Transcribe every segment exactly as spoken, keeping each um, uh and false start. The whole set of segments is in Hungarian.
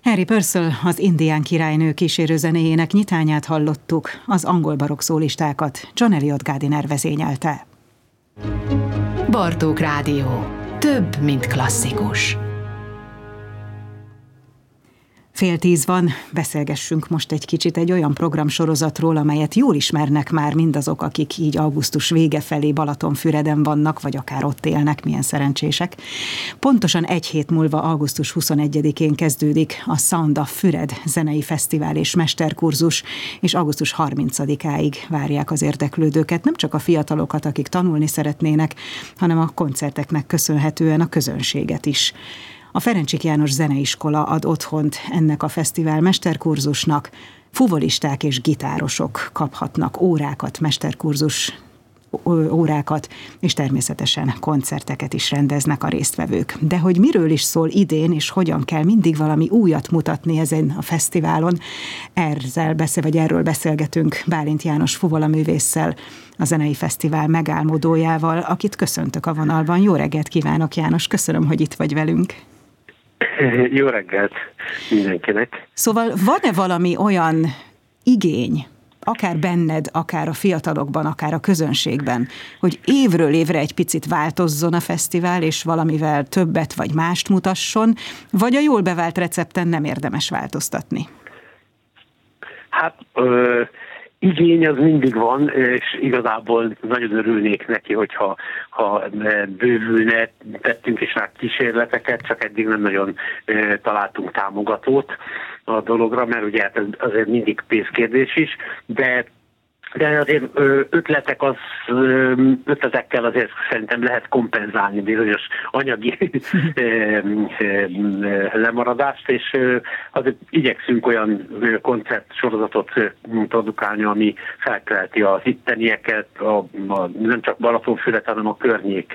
Harry Purcell, az Indián királynő kísérőzenéjének nyitányát hallottuk, az angol barokk szólistákat John Eliot Gardiner vezényelte. Bartók Rádió. Több, mint klasszikus. Fél tíz van, beszélgessünk most egy kicsit egy olyan programsorozatról, amelyet jól ismernek már mindazok, akik így augusztus vége felé Balatonfüreden vannak, vagy akár ott élnek, milyen szerencsések. Pontosan egy hét múlva, augusztus huszonegyedikén kezdődik a Sound of Füred zenei fesztivál és mesterkurzus, és augusztus harmincadikáig várják az érdeklődőket, nem csak a fiatalokat, akik tanulni szeretnének, hanem a koncerteknek köszönhetően a közönséget is. A Ferencsik János Zeneiskola ad otthont ennek a fesztivál mesterkurzusnak, fuvolisták és gitárosok kaphatnak órákat, mesterkurzus órákat, és természetesen koncerteket is rendeznek a résztvevők. De hogy miről is szól idén, és hogyan kell mindig valami újat mutatni ezen a fesztiválon, erről, beszél, vagy erről beszélgetünk Bálint János fuvolaművésszel, a zenei fesztivál megálmodójával, akit köszöntök a vonalban. Jó reggelt kívánok, János, köszönöm, hogy itt vagy velünk. Jó reggelt mindenkinek. Szóval van-e valami olyan igény, akár benned, akár a fiatalokban, akár a közönségben, hogy évről évre egy picit változzon a fesztivál, és valamivel többet vagy mást mutasson, vagy a jól bevált recepten nem érdemes változtatni? Hát ö, igény az mindig van, és igazából nagyon örülnék neki, hogyha ha bővülne, tettünk is rá kísérleteket, csak eddig nem nagyon ö, találtunk támogatót a dologra, mert ugye hát azért mindig pénzkérdés is, de de azért ötletek az, ötletekkel azért szerintem lehet kompenzálni bizonyos anyagi lemaradást, és azért igyekszünk olyan koncertsorozatot produkálni, ami felkelti az ittenieket, a, a, nem csak Balatonfüred, hanem a környék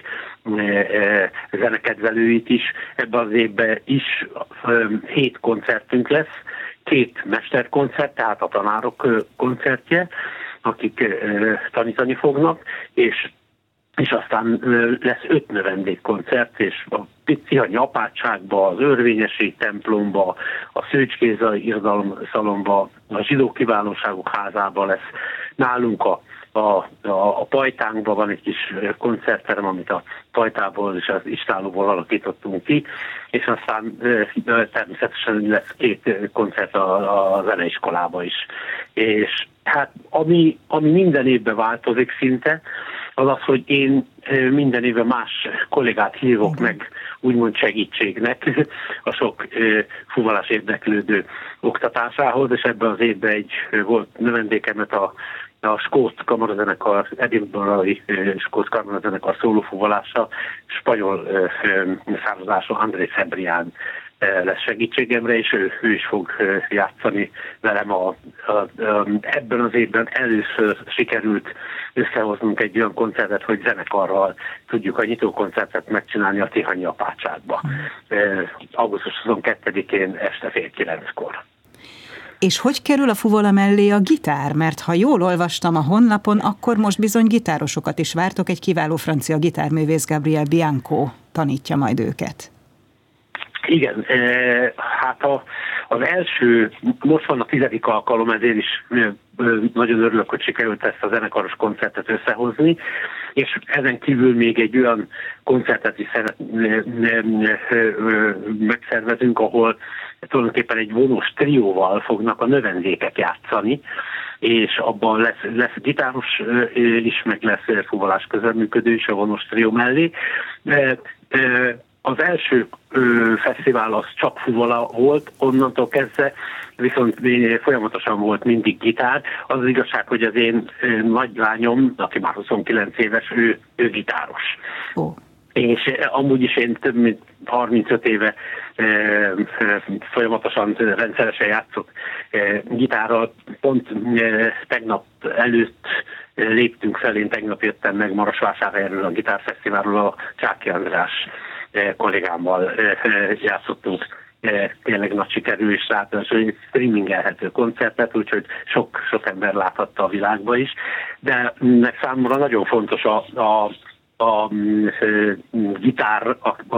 zenekedvelőit is. Ebben az évben is hét koncertünk lesz, két mesterkoncert, tehát a tanárok koncertje, akik uh, tanítani fognak, és, és aztán uh, lesz öt növendékkoncert, és a Tihany apátságba, az Örvényesi templomba, a Szőcskéza irodalomszalomba, a Zsidó Kiválóságok házába lesz nálunk a A, a, a Pajtánkban van egy kis koncertterem, amit a Pajtából és az Istállóból alakítottunk ki, és aztán természetesen lesz két koncert a, a zeneiskolába is. És hát ami, ami minden évben változik szinte, az az, hogy én minden évben más kollégát hívok meg, úgymond segítségnek a sok fuvalás érdeklődő oktatásához, és ebben az évben egy volt növendékemet a a skót kamarazenekar, edinburghi skót kamarazenekar szólófuvalása, spanyol származású André Cebrián lesz segítségemre, és ő, ő is fog játszani velem. A, a, a, ebben az évben először sikerült összehoznunk egy olyan koncertet, hogy zenekarral tudjuk a nyitókoncertet megcsinálni a Tihanyi apátságba. augusztus huszonkettedikén este fél kilenckor. És hogy kerül a fuvola mellé a gitár? Mert ha jól olvastam a honlapon, akkor most bizony gitárosokat is vártok, egy kiváló francia gitárművész Gabriel Bianco tanítja majd őket. Igen, e, hát a, az első, most van a tizedik alkalom, ezért is e, nagyon örülök, hogy sikerült ezt a zenekaros koncertet összehozni, és ezen kívül még egy olyan koncertet is szeret, ne, ne, ne, megszervezünk, ahol tulajdonképpen egy vonós trióval fognak a növendékek játszani, és abban lesz, lesz gitáros is, meg lesz fuvolás közreműködő is a vonós trió mellé. Az első fesztivál az csak fuvola volt, onnantól kezdve viszont folyamatosan volt mindig gitár. Az az igazság, hogy az én nagylányom, aki már huszonkilenc éves, ő, ő gitáros. Oh. És amúgy is én több mint harmincöt éve e, e, folyamatosan rendszeresen játszok e, gitárral. Pont e, tegnap előtt e, léptünk fel, én tegnap jöttem meg Marosvásárhelyről a gitárfesztiválról, a Csáki András e, kollégámmal e, e, játszottunk. E, tényleg nagy sikerű, és ráadásul egy streamingelhető koncertet, úgyhogy sok, sok ember láthatta a világba is. De számomra nagyon fontos a, a a gitár, ami egy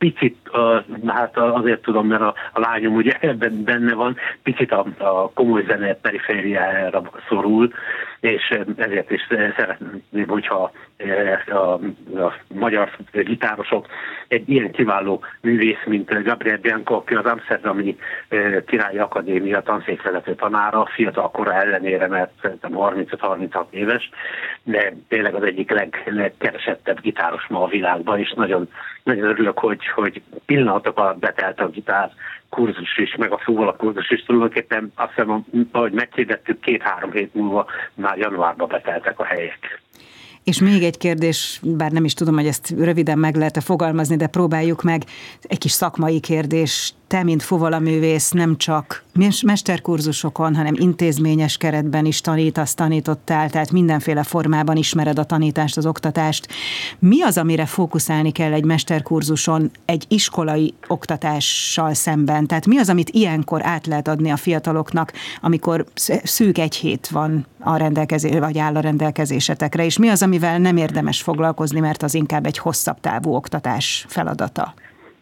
picit, hát azért tudom, mert a, a lányom ugye ebben benne van, picit a, a komoly zene perifériára szorul, és ezért is szeretném, hogyha a, a magyar gitárosok egy ilyen kiváló művész, mint Gabriel Bianco, aki az Amsterdami Királyi Akadémia tanszékvezető tanára, fiatal kora ellenére, mert szerintem harmincöt-harminchat éves, de tényleg az egyik leg, legkeresettebb gitáros ma a világban, és nagyon, nagyon örülök, hogy, hogy pillanatok alatt betelt a gitár kurzus is, meg a szóval kurzus is, tulajdonképpen azt hiszem, ahogy meghirdettük, két-három hét múlva már januárban beteltek a helyek. És még egy kérdés, bár nem is tudom, hogy ezt röviden meg lehet-e fogalmazni, de próbáljuk meg, egy kis szakmai kérdés. Te, mint fuvolaművész, nem csak mesterkurzusokon, hanem intézményes keretben is tanítasz, tanítottál, tehát mindenféle formában ismered a tanítást, az oktatást. Mi az, amire fókuszálni kell egy mesterkurzuson egy iskolai oktatással szemben? Tehát mi az, amit ilyenkor át lehet adni a fiataloknak, amikor szűk egy hét van a rendelkezés, vagy áll a rendelkezésetekre, és mi az, amivel nem érdemes foglalkozni, mert az inkább egy hosszabb távú oktatás feladata?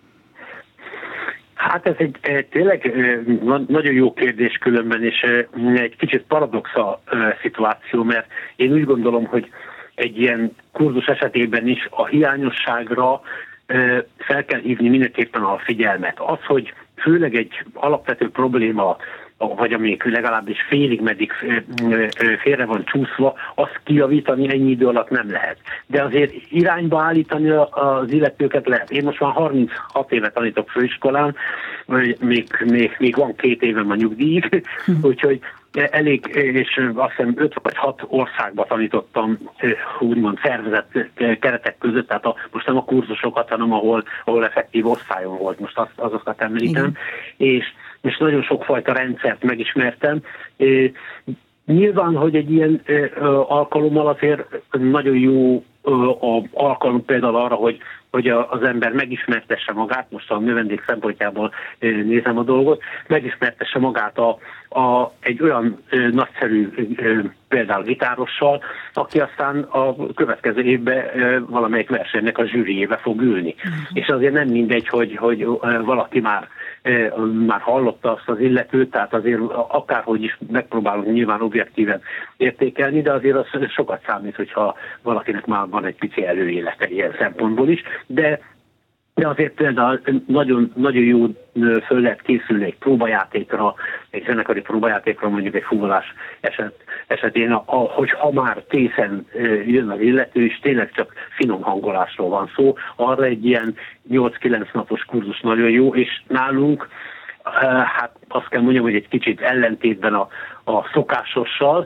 Hát ez egy, egy tényleg nagyon jó kérdés különben, és egy kicsit paradox a szituáció, mert én úgy gondolom, hogy egy ilyen kurzus esetében is a hiányosságra fel kell hívni mindenképpen a figyelmet. Az, hogy főleg egy alapvető probléma, vagy amelyik legalábbis félig meddig félre van csúszva, azt kijavítani ennyi idő alatt nem lehet. De azért irányba állítani az illetőket lehet. Én most már harminchat éve tanítok főiskolán, még, még, még van két évem a nyugdíjig, úgyhogy elég, és azt hiszem öt vagy hat országba tanítottam úgymond szervezett keretek között, tehát a, most nem a kurzusokat, hanem ahol, ahol effektív osztályon volt, most azt, azokat említem, és, és nagyon sokfajta rendszert megismertem. Nyilván, hogy egy ilyen alkalommal azért nagyon jó az alkalom például arra, hogy, hogy az ember megismertesse magát, most a növendék szempontjából nézem a dolgot, megismertesse magát a, a, egy olyan nagyszerű például gitárossal, aki aztán a következő évben valamelyik versenynek a zsűriébe fog ülni. Uh-huh. És azért nem mindegy, hogy, hogy valaki már már hallotta azt az illetőt, tehát azért akárhogy is megpróbálunk nyilván objektíven értékelni, de azért az sokat számít, hogyha valakinek már van egy pici előélete ilyen szempontból is, de de azért például nagyon, nagyon jó föl lehet készülni egy próbajátékra, egy zenekari próbajátékra, mondjuk egy fuvolás eset, esetén, hogyha már készen jön az illető, és tényleg csak finom hangolásról van szó, arra egy ilyen nyolc-kilenc napos kurzus nagyon jó, és nálunk hát azt kell mondjam, hogy egy kicsit ellentétben a, a szokásossal,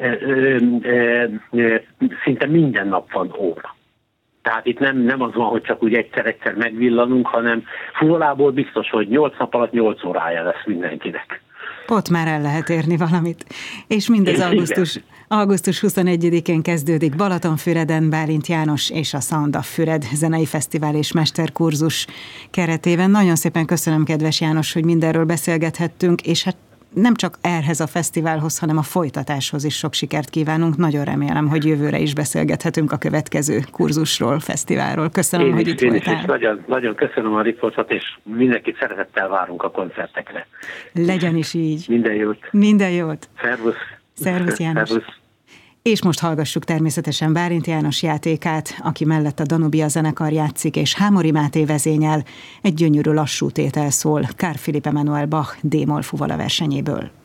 szinte minden nap van óra. Tehát itt nem, nem az van, hogy csak úgy egyszer-egyszer megvillanunk, hanem fuvolából biztos, hogy nyolc nap alatt nyolc órája lesz mindenkinek. Ott már el lehet érni valamit. És mindez augusztus, augusztus huszonegyedikén kezdődik Balatonfüreden Bálint János és a Sound of Füred zenei fesztivál és mesterkurzus keretében. Nagyon szépen köszönöm, kedves János, hogy mindenről beszélgethettünk, és hát nem csak ehhez a fesztiválhoz, hanem a folytatáshoz is sok sikert kívánunk. Nagyon remélem, hogy jövőre is beszélgethetünk a következő kurzusról, fesztiválról. Köszönöm, én hogy is, itt én voltál. Is, nagyon, nagyon köszönöm a riportot, és mindenkit szeretettel várunk a koncertekre. Legyen is így. Minden jót. Minden jót. Szervusz. Szervusz, János. Szervusz. És most hallgassuk természetesen Bálint János játékát, aki mellett a Danubia zenekar játszik, és Hámori Máté vezényel. Egy gyönyörű lassú tétel szól Carl Philipp Emanuel Bach D-moll fuvala versenyéből.